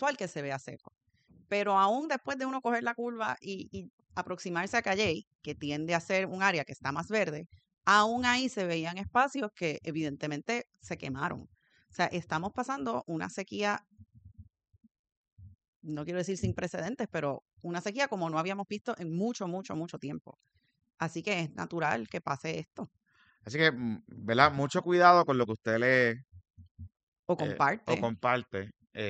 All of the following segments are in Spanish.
usual que se vea seco. Pero aún después de uno coger la curva y aproximarse a Calley, que tiende a ser un área que está más verde, aún ahí se veían espacios que evidentemente se quemaron. O sea, estamos pasando una sequía, no quiero decir sin precedentes, pero una sequía como no habíamos visto en mucho, mucho, mucho tiempo. Así que es natural que pase esto. Así que, ¿verdad? Mucho cuidado con lo que usted lee O o comparte. comparte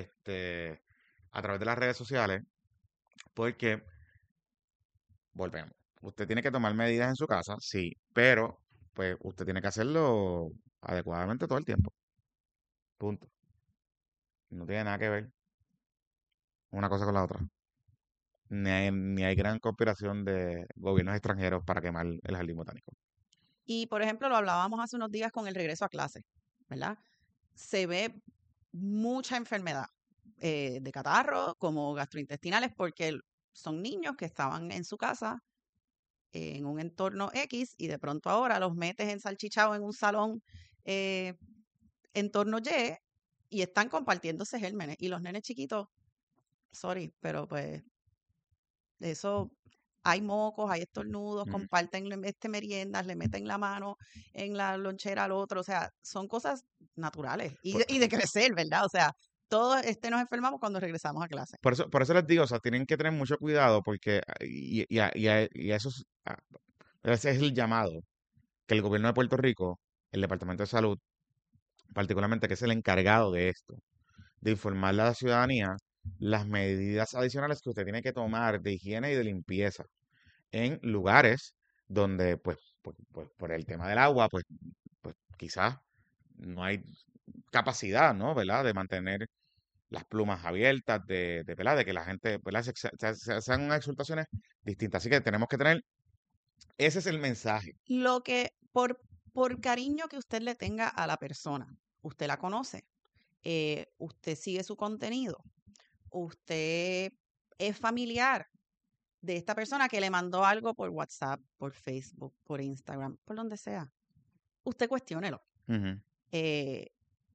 a través de las redes sociales, porque, volvemos, usted tiene que tomar medidas en su casa, sí, pero pues usted tiene que hacerlo adecuadamente todo el tiempo. Punto. No tiene nada que ver una cosa con la otra. Ni hay gran conspiración de gobiernos extranjeros para quemar el jardín botánico. Y por ejemplo, lo hablábamos hace unos días con el regreso a clase, ¿verdad? Se ve mucha enfermedad de catarro como gastrointestinales porque son niños que estaban en su casa en un entorno X y de pronto ahora los metes ensalchichados en un salón eh, entorno y están compartiéndose gérmenes. Y los nenes chiquitos, sorry, pero pues eso, hay mocos, hay estornudos, Mm. comparten meriendas, le meten la mano en la lonchera al otro, o sea, son cosas naturales Por, y de crecer, ¿verdad? O sea, todos nos enfermamos cuando regresamos a clase. por eso les digo, o sea, tienen que tener mucho cuidado porque, y a eso ese es el llamado que el gobierno de Puerto Rico, el Departamento de Salud, particularmente, que es el encargado de esto, de informarle a la ciudadanía las medidas adicionales que usted tiene que tomar de higiene y de limpieza en lugares donde, pues, por el tema del agua, pues quizás no hay capacidad, ¿no? ¿Verdad? De mantener las plumas abiertas, ¿verdad? De que la gente, ¿verdad? Se hagan unas exhortaciones distintas. Así que tenemos que tener, ese es el mensaje. Lo que, por cariño que usted le tenga a la persona, usted la conoce, usted sigue su contenido, usted es familiar de esta persona que le mandó algo por WhatsApp, por Facebook, por Instagram, por donde sea. Usted cuestiónelo. Ujú. Eh,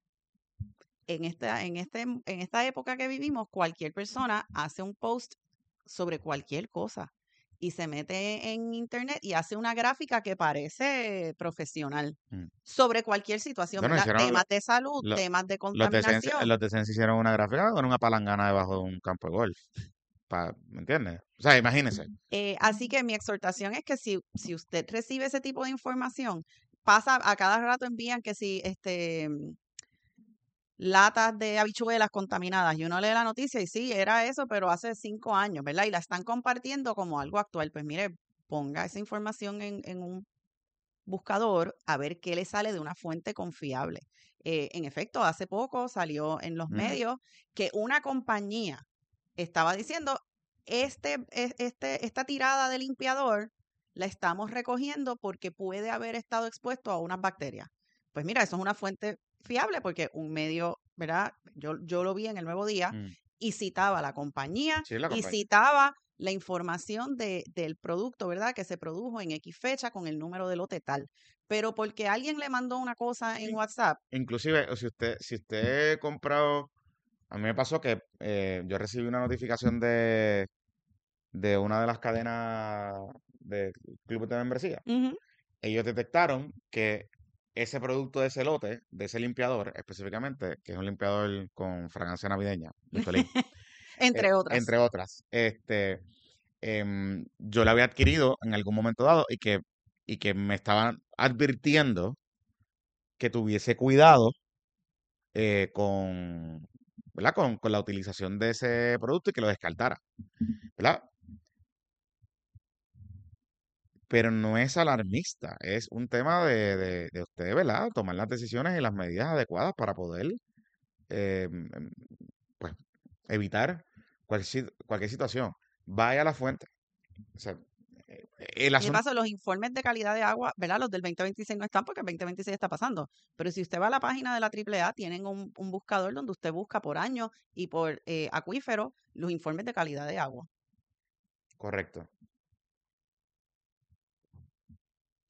en esta época que vivimos, cualquier persona hace un post sobre cualquier cosa y se mete en internet y hace una gráfica que parece profesional Mm. sobre cualquier situación, Bueno, ¿verdad? hicieron Temas de salud, lo- temas de los de Sense, contaminación. los de Sense hicieron una gráfica con una palangana debajo de un campo de golf. ¿Me entiendes? O sea, imagínese. Así que mi exhortación es que si usted recibe ese tipo de información, pasa a cada rato envían que si latas de habichuelas contaminadas y uno lee la noticia y sí, era eso, pero hace 5 años, ¿verdad? Y la están compartiendo como algo actual. Pues mire, ponga esa información en un buscador a ver qué le sale de una fuente confiable. En efecto, hace poco salió en los Mm. medios que una compañía estaba diciendo, esta tirada de limpiador la estamos recogiendo porque puede haber estado expuesto a unas bacterias. Pues mira, eso es una fuente fiable porque un medio, ¿verdad? Yo lo vi en el Nuevo Día Mm. y citaba a la compañía Sí, la y compañía. citaba la información del producto, ¿verdad? Que se produjo en X fecha con el número de lote tal. Pero porque alguien le mandó una cosa en WhatsApp. Inclusive, o si usted compró, a mí me pasó que yo recibí una notificación de una de las cadenas de clubes de membresía. Ujú. Ellos detectaron que ese producto de ese lote, de ese limpiador específicamente, que es un limpiador con fragancia navideña, Doctolin, Entre otras. entre otras, yo lo había adquirido en algún momento dado y que me estaban advirtiendo que tuviese cuidado ¿verdad? Con la utilización de ese producto y que lo descartara, ¿verdad? Pero no es alarmista, es un tema de usted, ¿verdad? Tomar las decisiones y las medidas adecuadas para poder, eh, em, pues, evitar cualquier situación. Vaya a la fuente. O sea, el Y de asunto, paso, los informes de calidad de agua, ¿verdad? Los del 2026 no están porque el 2026 está pasando. Pero si usted va a la página de la AAA, tienen un buscador donde usted busca por año y por acuífero los informes de calidad de agua. correcto.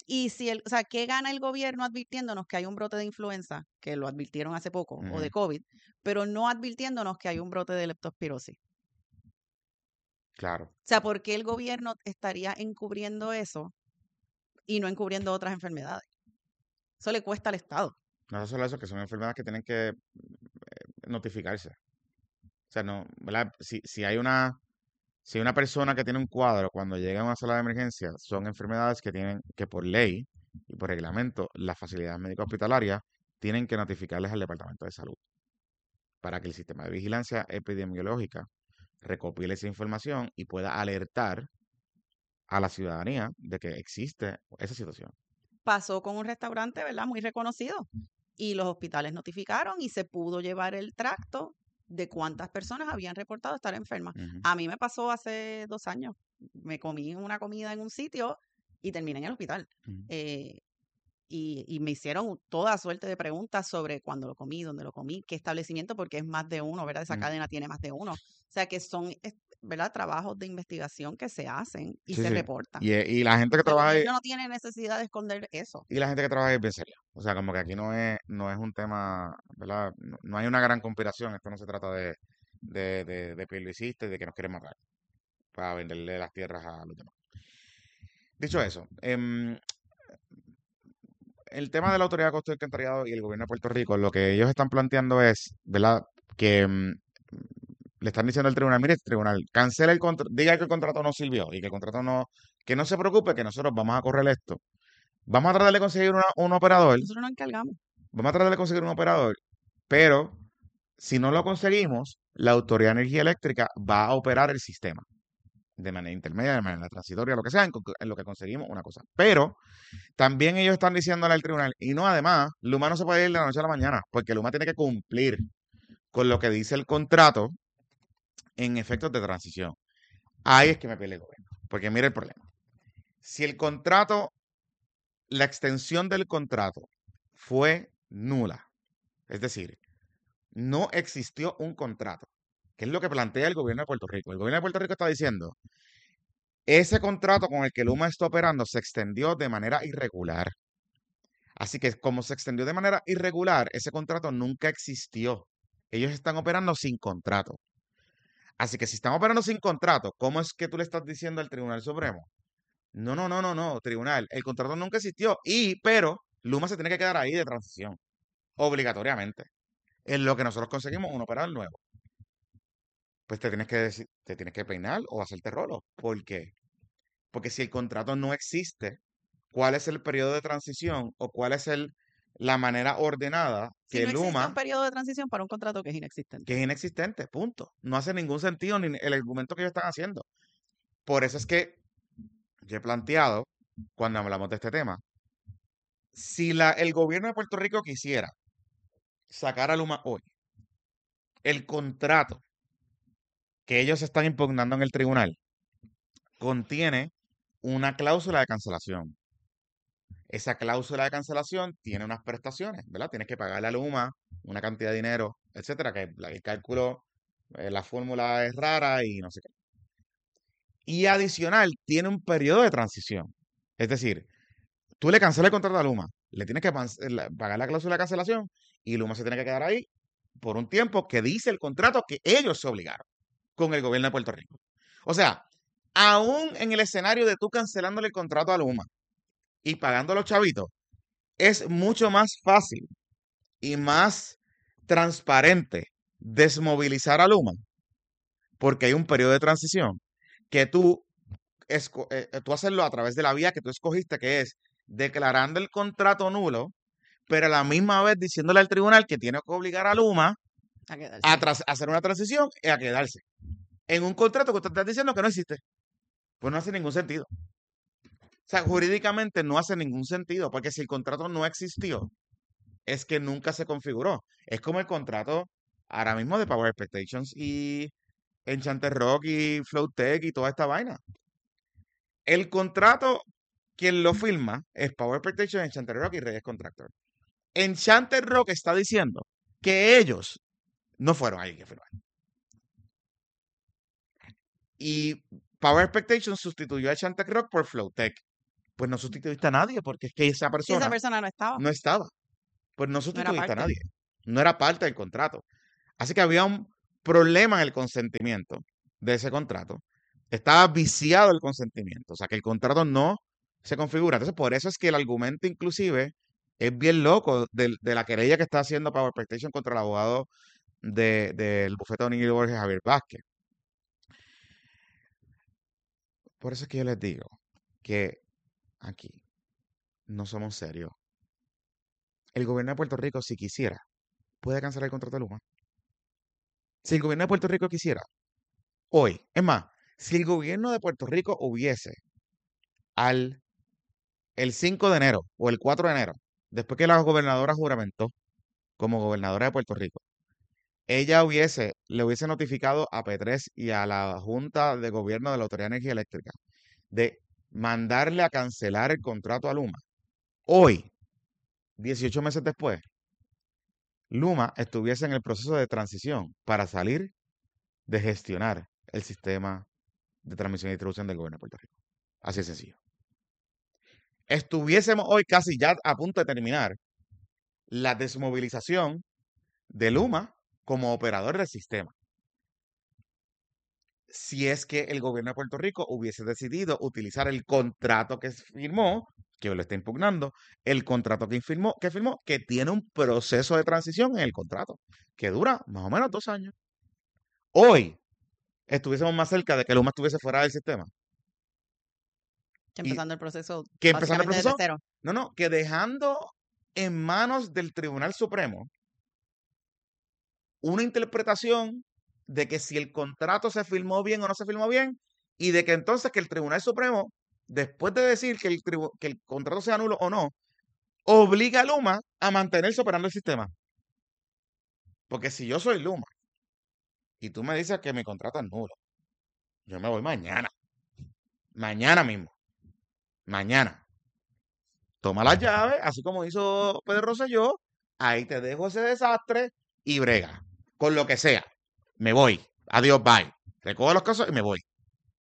Y si o sea, ¿qué gana el gobierno advirtiéndonos que hay un brote de influenza, que lo advirtieron hace poco, o de COVID, pero no advirtiéndonos que hay un brote de leptospirosis? Claro. O sea, ¿por qué el gobierno estaría encubriendo eso y no encubriendo otras enfermedades? Eso le cuesta al Estado. No solo eso, que son enfermedades que tienen que notificarse. O sea, no, ¿verdad? Si hay una persona que tiene un cuadro cuando llega a una sala de emergencia, son enfermedades que tienen que por ley y por reglamento, las facilidades médico hospitalarias tienen que notificarles al Departamento de Salud para que el sistema de vigilancia epidemiológica recopile esa información y pueda alertar a la ciudadanía de que existe esa situación. Pasó con un restaurante, ¿verdad? Muy reconocido. Y los hospitales notificaron y se pudo llevar el tracto de cuántas personas habían reportado estar enfermas. Ujú. A mí me pasó hace 2 años. Me comí una comida en un sitio y terminé en el hospital. Ujú. Y me hicieron toda suerte de preguntas sobre cuándo lo comí, dónde lo comí, qué establecimiento, porque es más de uno, ¿verdad? Esa Mm. cadena tiene más de uno. O sea que son, ¿verdad? Trabajos de investigación que se hacen y Sí, se sí. reportan. Y la gente que O sea, el trabaja ahí, gobierno no tiene necesidad de esconder eso. y la gente que trabaja ahí es bien seria. O sea, como que aquí no es un tema, ¿verdad? No hay una gran conspiración. Esto no se trata de publicistas y de que nos quieren matar para venderle las tierras a los demás. Dicho eso, el tema de la Autoridad de Costo y Alcantarillado y el gobierno de Puerto Rico, lo que ellos están planteando es, ¿verdad? Que le están diciendo al tribunal, mire, tribunal, cancela el contrato, diga que el contrato no sirvió y que el contrato no, que no se preocupe, que nosotros vamos a correr esto. Vamos a tratar de conseguir un operador, Nosotros nos encargamos. vamos a tratar de conseguir un operador, pero si no lo conseguimos, la Autoridad de Energía Eléctrica va a operar el sistema de manera intermedia, de manera transitoria, lo que sea, en lo que conseguimos una cosa. Pero también ellos están diciéndole al tribunal, y no, además, Luma no se puede ir de la noche a la mañana, porque Luma tiene que cumplir con lo que dice el contrato en efectos de transición. Ahí es que me pierde el gobierno, porque mira el problema. Si el contrato, la extensión del contrato fue nula, es decir, no existió un contrato, que es lo que plantea el gobierno de Puerto Rico. El gobierno de Puerto Rico está diciendo, ese contrato con el que Luma está operando se extendió de manera irregular. Así que como se extendió de manera irregular, ese contrato nunca existió. Ellos están operando sin contrato. Así que si están operando sin contrato, ¿cómo es que tú le estás diciendo al Tribunal Supremo? No, no, no, no, no, tribunal, el contrato nunca existió, pero Luma se tiene que quedar ahí de transición, obligatoriamente. En lo que nosotros conseguimos un operador nuevo. Pues te tienes que peinar o hacerte rolo. ¿Por qué? Porque si el contrato no existe, ¿cuál es el periodo de transición o cuál es la manera ordenada Si que no existe un Luma, periodo de transición para un contrato que es inexistente. que es inexistente? Punto. No hace ningún sentido ni el argumento que ellos están haciendo. Por eso es que yo he planteado, cuando hablamos de este tema, si el gobierno de Puerto Rico quisiera sacar a Luma hoy, el contrato que ellos están impugnando en el tribunal contiene una cláusula de cancelación. Esa cláusula de cancelación tiene unas prestaciones, ¿verdad? Tienes que pagarle a Luma una cantidad de dinero, etcétera, que el cálculo, la fórmula es rara y no sé qué. Y adicional, tiene un periodo de transición. Es decir, tú le cancelas el contrato a Luma, le tienes que pagar la cláusula de cancelación y Luma se tiene que quedar ahí por un tiempo que dice el contrato que ellos se obligaron con el gobierno de Puerto Rico. O sea, aún en el escenario de tú cancelándole el contrato a Luma y pagando a los chavitos, es mucho más fácil y más transparente desmovilizar a Luma porque hay un periodo de transición que tú hacerlo a través de la vía que tú escogiste, que es declarando el contrato nulo, pero a la misma vez diciéndole al tribunal que tiene que obligar a Luma A a quedarse. hacer una transición y a quedarse en un contrato que usted está diciendo que no existe. Pues no hace ningún sentido. O sea, jurídicamente no hace ningún sentido, porque si el contrato no existió, es que nunca se configuró. Es como el contrato ahora mismo de Power Expectations y Enchanted Rock y Flowtech y toda esta vaina. El contrato, quien lo firma es Power Expectations, Enchanted Rock y Reyes Contractor. Enchanted Rock está diciendo que ellos no fueron ahí que firmaron. Y Power Expectations sustituyó a Enchanted Rock por Flowtech. pues no sustituiste a nadie, porque es que esa Si esa persona persona no estaba, no estaba, pues no no era sustituiste a parte. nadie, no era parte del contrato. Así que había un problema en el consentimiento de ese contrato. Estaba viciado el consentimiento, o sea que el contrato no se configura. Entonces, por eso es que el argumento inclusive es bien loco de la querella que está haciendo Power PlayStation contra el abogado del bufete de O'Neill y Borges, Javier Vázquez. Por eso es que yo les digo que aquí no somos serios. El gobierno de Puerto Rico, si quisiera, puede cancelar el contrato de Luma. Si el gobierno de Puerto Rico quisiera, hoy, es más, si el gobierno de Puerto Rico hubiese al el 5 de enero o el 4 de enero, después que la gobernadora juramentó como gobernadora de Puerto Rico, ella le hubiese notificado a P3 y a la Junta de Gobierno de la Autoridad de Energía Eléctrica de mandarle a cancelar el contrato a Luma. Hoy, 18 meses después, Luma estuviese en el proceso de transición para salir de gestionar el sistema de transmisión y distribución del gobierno de Puerto Rico. Así de sencillo. Estuviésemos hoy casi ya a punto de terminar la desmovilización de Luma como operador del sistema. Si es que el gobierno de Puerto Rico hubiese decidido utilizar el contrato que firmó, que lo está impugnando, el contrato que firmó, que tiene un proceso de transición en el contrato, que dura más o menos 2 años. Hoy estuviésemos más cerca de que Luma estuviese fuera del sistema. Y Empezando el proceso que empezando el básicamente desde proceso, cero. no, que dejando en manos del Tribunal Supremo una interpretación de que si el contrato se firmó bien o no se firmó bien, y de que entonces que el Tribunal Supremo, después de decir que el contrato sea nulo o no, obliga a Luma a mantenerse operando el sistema. Porque si yo soy Luma y tú me dices que mi contrato es nulo, yo me voy mañana. Mañana mismo. Mañana. Toma las llaves, así como hizo Pedro Rosselló, ahí te dejo ese desastre y brega. Con lo que sea. Me voy. Adiós, bye. Recojo los casos y me voy.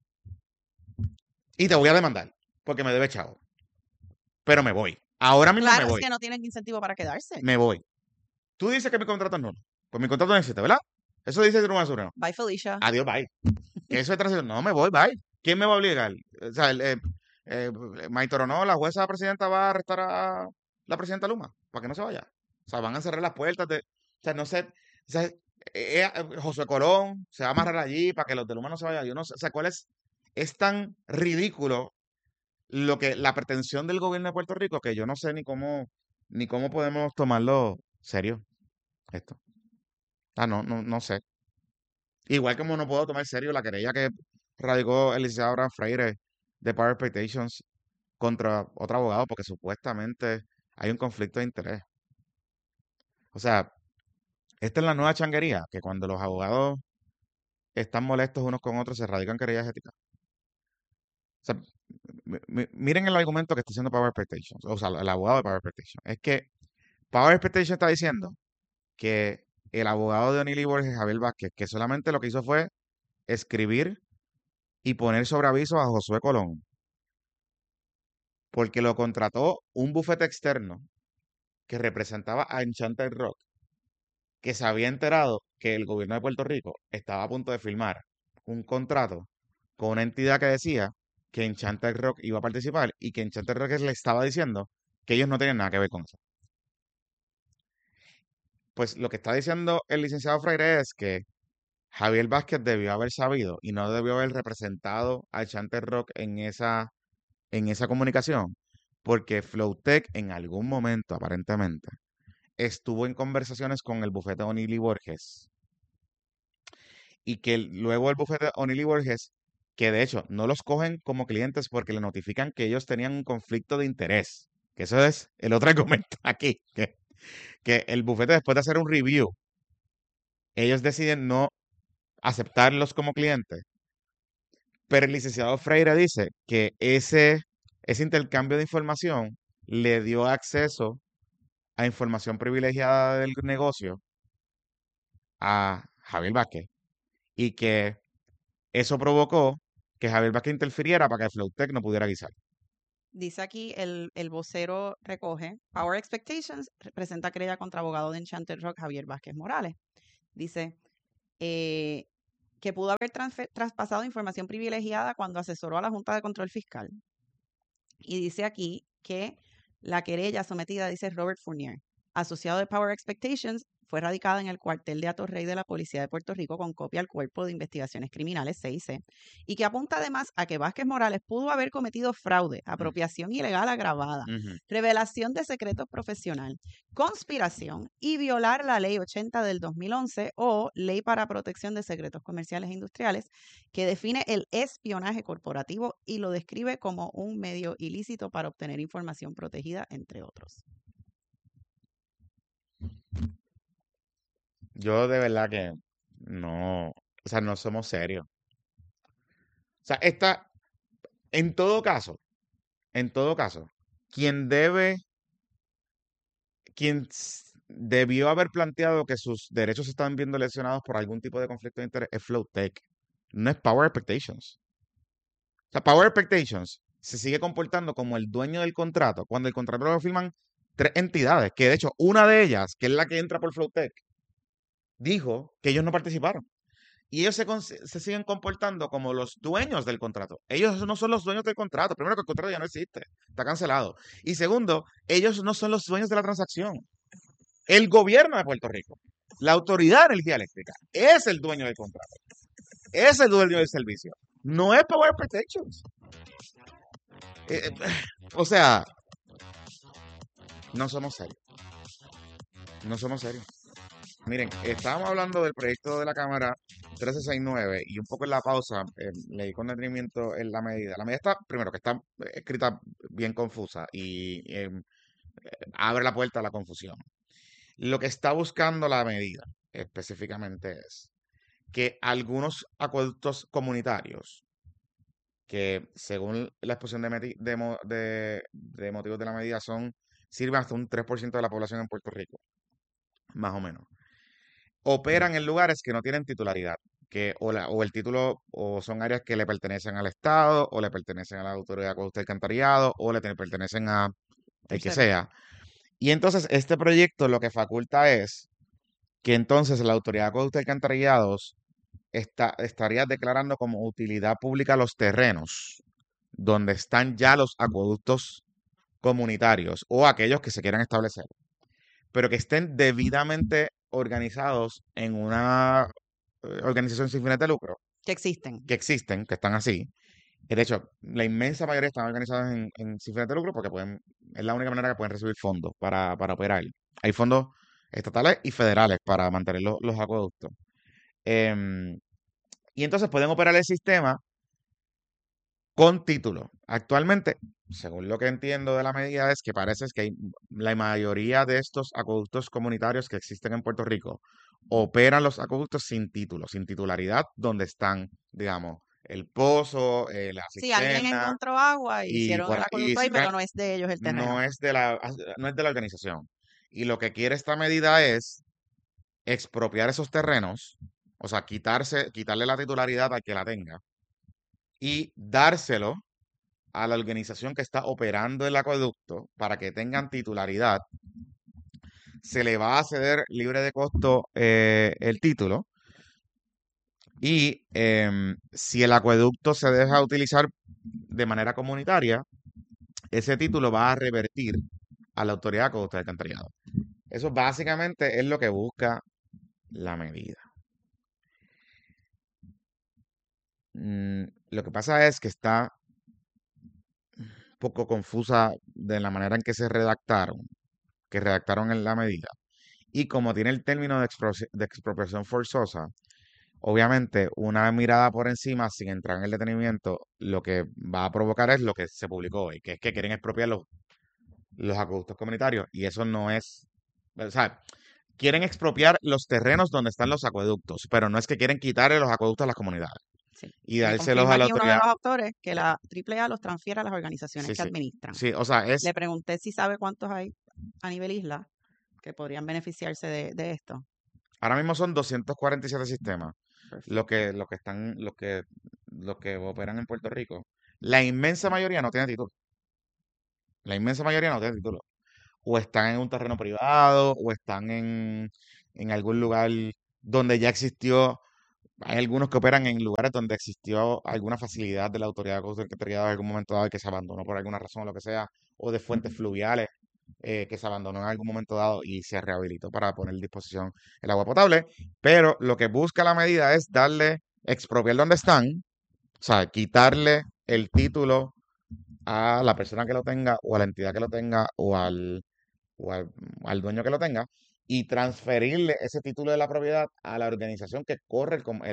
Y te voy a demandar, porque me debe chavo. Pero me voy. Ahora mismo me Claro, es voy. que no tienen incentivo para quedarse. Me voy. Tú dices que mi contrato es nulo. Pues mi contrato no existe, ¿verdad? Eso dice el Tribunal Supremo. Bye, Felicia. Adiós, bye. Que eso es transición. No, me voy, bye. ¿Quién me va a obligar? O sea, Maite no, la jueza presidenta va a arrestar a la presidenta Luma para que no se vaya. O sea, van a cerrar las puertas de. O sea, no sé. O sea, José Colón se va a amarrar allí para que los de Luma no se vayan. Yo no sé. O sea, ¿cuál es? Es tan ridículo la pretensión del gobierno de Puerto Rico que yo no sé ni cómo podemos tomarlo serio esto. Ah, no sé. Igual como no puedo tomar serio la querella que radicó el licenciado Abraham Freire de Power Expectations contra otro abogado porque supuestamente hay un conflicto de interés. O sea, esta es la nueva changuería, que cuando los abogados están molestos unos con otros se radican querellas éticas. O sea, miren el argumento que está haciendo Power Expectations, o sea, el abogado de Power Expectations. Es que Power Expectations está diciendo que el abogado de O'Neill y Borges, Javier Vázquez, que solamente lo que hizo fue escribir y poner sobre aviso a Josué Colón, porque lo contrató un bufete externo que representaba a Enchanted Rock, que se había enterado que el gobierno de Puerto Rico estaba a punto de firmar un contrato con una entidad que decía que Enchanted Rock iba a participar y que Enchanted Rock le estaba diciendo que ellos no tenían nada que ver con eso. Pues lo que está diciendo el licenciado Freire es que Javier Vázquez debió haber sabido y no debió haber representado a Enchanted Rock en esa comunicación, porque Flowtech en algún momento, aparentemente, estuvo en conversaciones con el bufete O'Neill y Borges, y que luego el bufete O'Neill y Borges, que de hecho no los cogen como clientes porque le notifican que ellos tenían un conflicto de interés, que eso es el otro argumento aquí, que el bufete después de hacer un review, ellos deciden no aceptarlos como clientes, pero el licenciado Freire dice que ese intercambio de información le dio acceso a información privilegiada del negocio a Javier Vázquez y que eso provocó que Javier Vázquez interfiriera para que Flowtech no pudiera guisar. Dice aquí, el vocero recoge, Power Expectations presenta querella contra abogado de Enchanted Rock, Javier Vázquez Morales. Dice que pudo haber traspasado información privilegiada cuando asesoró a la Junta de Control Fiscal. Y dice aquí que la querella sometida, dice Robert Fournier, asociado de Power Expectations, fue radicada en el cuartel de Atorrey de la Policía de Puerto Rico con copia al Cuerpo de Investigaciones Criminales, CIC, y que apunta además a que Vázquez Morales pudo haber cometido fraude, apropiación ilegal agravada, Ujú. revelación de secretos profesional, conspiración y violar la Ley 80 del 2011 o Ley para Protección de Secretos Comerciales e Industriales, que define el espionaje corporativo y lo describe como un medio ilícito para obtener información protegida, entre otros. Yo de verdad que no, o sea, no somos serios. O sea, en todo caso, quien debe, debió haber planteado que sus derechos estaban viendo lesionados por algún tipo de conflicto de interés es Flowtech, no es Power Expectations. O sea, Power Expectations se sigue comportando como el dueño del contrato cuando el contrato lo firman tres entidades, que de hecho una de ellas, que es la que entra por Flowtech, dijo que ellos no participaron. Y ellos se siguen comportando como los dueños del contrato. Ellos no son los dueños del contrato. Primero, que el contrato ya no existe, está cancelado. Y segundo, ellos no son los dueños de la transacción. El gobierno de Puerto Rico, la Autoridad de Energía Eléctrica, es el dueño del contrato. Es el dueño del servicio. No es Power Protections. O sea, no somos serios. No somos serios. Miren, estábamos hablando del proyecto de la Cámara 1369 y un poco en la pausa leí con detenimiento en la medida. La medida está, primero, que está escrita bien confusa y abre la puerta a la confusión. Lo que está buscando la medida específicamente es que algunos acueductos comunitarios, que según la exposición de motivos de la medida sirven hasta un 3% de la población en Puerto Rico, más o menos, operan en lugares que no tienen titularidad, que o el título o son áreas que le pertenecen al Estado o le pertenecen a la Autoridad de Acueducto y Alcantarillado o le pertenecen a el que Tercero. sea. Y entonces este proyecto lo que faculta es que entonces la Autoridad de Acueducto y Alcantarillados estaría declarando como utilidad pública los terrenos donde están ya los acueductos comunitarios o aquellos que se quieran establecer, pero que estén debidamente organizados en una organización sin fines de lucro, Que existen. que existen, que están así. De hecho, la inmensa mayoría están organizadas sin fines de lucro porque es la única manera que pueden recibir fondos para operar. Hay fondos estatales y federales para mantener los acueductos. Em, y entonces pueden operar el sistema con título. Actualmente, según lo que entiendo de la medida, es que parece que la mayoría de estos acueductos comunitarios que existen en Puerto Rico operan los acueductos sin título, sin titularidad, donde están, digamos, el pozo, la Sí, alguien cisterna encontró agua y y, hicieron por, el y acueducto ahí, pero no es de ellos el terreno. no es de la organización. Y lo que quiere esta medida es expropiar esos terrenos, o sea, quitarle la titularidad al que la tenga y dárselo a la organización que está operando el acueducto para que tengan titularidad. Se le va a ceder libre de costo el título y si el acueducto se deja utilizar de manera comunitaria, ese título va a revertir a la autoridad de acueducto y alcantarillado. Eso básicamente es lo que busca la medida. Lo que pasa es que está un poco confusa de la manera en que redactaron en la medida. Y como tiene el término de expropiación forzosa, obviamente una mirada por encima, sin entrar en el detenimiento, lo que va a provocar es lo que se publicó hoy, que es que quieren expropiar los acueductos comunitarios. Y eso no es, o sea, quieren expropiar los terrenos donde están los acueductos, pero no es que quieren quitarle los acueductos a las comunidades Sí. y Me dárselos confirma a la aquí uno de autoridad. los autores que la AAA los transfiere a las organizaciones Sí, que sí. administran. Sí, o sea, Le pregunté si sabe cuántos hay a nivel isla que podrían beneficiarse de esto. ahora mismo son 247 sistemas los Perfecto. que, los que están, los que operan en Puerto Rico. La inmensa mayoría no tiene título. La inmensa mayoría no tiene título. O están en un terreno privado, o están en algún lugar donde ya existió. Hay algunos que operan en lugares donde existió alguna facilidad de la autoridad de acueductos alcantarillados en algún momento dado y que se abandonó por alguna razón o lo que sea, o de fuentes fluviales que se abandonó en algún momento dado y se rehabilitó para poner a disposición el agua potable. Pero lo que busca la medida es darle, expropiar donde están, o sea, quitarle el título a la persona que lo tenga o a la entidad que lo tenga o al, al dueño que lo tenga y transferirle ese título de la propiedad a la organización que corre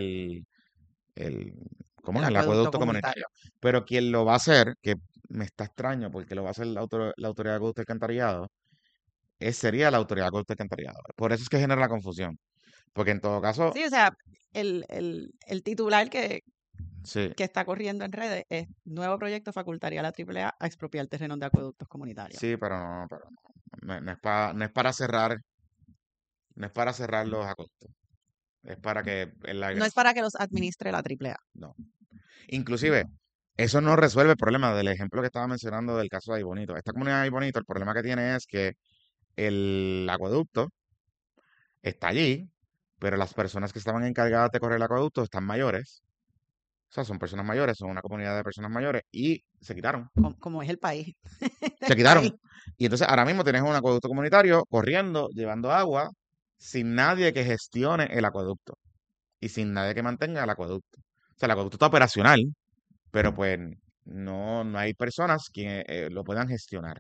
el, ¿cómo el es? El acueducto acueducto comunitario. comunitario. Pero quien lo va a hacer, que me está extraño porque lo va a hacer la autoridad de acueducto alcantarillado, sería la autoridad de acueducto alcantarillado. Por eso es que genera la confusión. Porque en todo caso, Sí, o sea, el titular sí, que está corriendo en redes es nuevo proyecto facultaría a la AAA a expropiar terrenos de acueductos comunitarios. sí, pero no, no es para cerrar, no es para cerrar los acueductos. Es para que No es para que los administre la AAA. no. Inclusive, eso no resuelve el problema del ejemplo que estaba mencionando del caso de Aybonito. Esta comunidad de Aybonito, el problema que tiene es que el acueducto está allí, pero las personas que estaban encargadas de correr el acueducto están mayores. O sea, son personas mayores, son una comunidad de personas mayores y se quitaron. Como es el país. Se El país. quitaron. Y entonces ahora mismo tienes un acueducto comunitario corriendo, llevando agua, sin nadie que gestione el acueducto y sin nadie que mantenga el acueducto. O sea, el acueducto está operacional, pero pues no hay personas que lo puedan gestionar.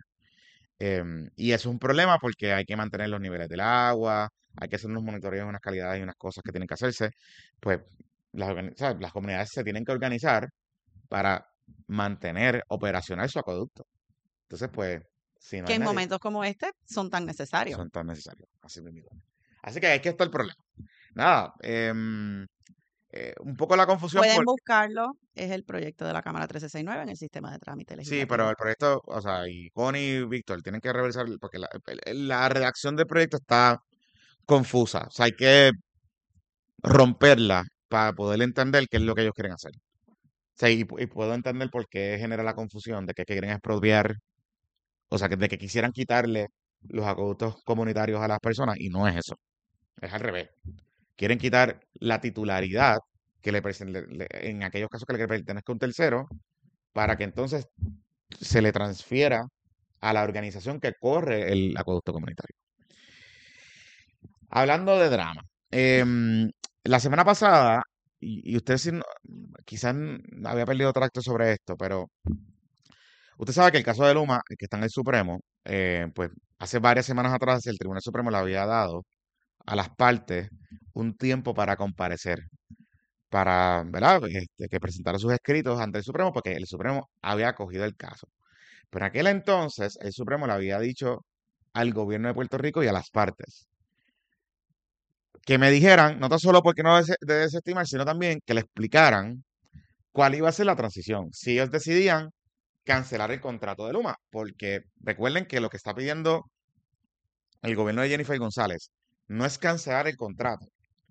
Y eso es un problema porque hay que mantener los niveles del agua, hay que hacer unos monitoreos, unas calidades y unas cosas que tienen que hacerse. Pues o sea, las comunidades se tienen que organizar para mantener operacional su acueducto. Entonces, pues, si no Que hay en nadie, momentos como este son tan necesarios. son tan necesarios. Así mismo. Así que aquí está el problema. Nada, un poco la confusión Pueden por... buscarlo, es el proyecto de la Cámara 1369 en el sistema de trámite Sí, pero legislativo. el proyecto, o sea, y Connie y Víctor tienen que revisar, porque la redacción del proyecto está confusa. O sea, hay que romperla para poder entender qué es lo que ellos quieren hacer. O sea, y puedo entender por qué genera la confusión de que quieren expropiar, o sea, de que quisieran quitarle los acueductos comunitarios a las personas, y no es eso, es al revés. Quieren quitar la titularidad que en aquellos casos que le pertenezca a un tercero, para que entonces se le transfiera a la organización que corre el acueducto comunitario. Hablando de drama, la semana pasada, y usted quizás había perdido tracto sobre esto, pero usted sabe que el caso de Luma, que está en el Supremo, pues hace varias semanas atrás el Tribunal Supremo le había dado a las partes un tiempo para comparecer, para, ¿verdad? Que presentara sus escritos ante el Supremo, porque el Supremo había acogido el caso. Pero en aquel entonces el Supremo le había dicho al gobierno de Puerto Rico y a las partes que me dijeran, no tan solo porque no de desestimar, sino también que le explicaran cuál iba a ser la transición. Si ellos decidían cancelar el contrato de Luma, porque recuerden que lo que está pidiendo el gobierno de Jennifer González no es cancelar el contrato,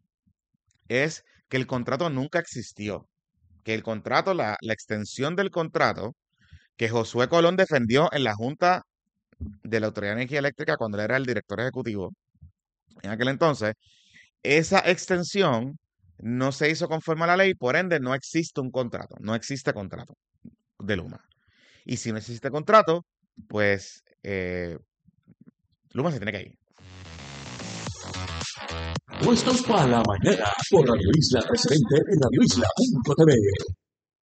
es que el contrato nunca existió, que el contrato, la extensión del contrato que Josué Colón defendió en la Junta de la Autoridad de Energía Eléctrica cuando él era el director ejecutivo en aquel entonces, esa extensión no se hizo conforme a la ley, por ende no existe un contrato, no existe contrato de Luma. Y si no existe contrato, pues Luma se tiene que ir. Puestos para la mañana por Radio Isla Presidente y Radio Isla.tv.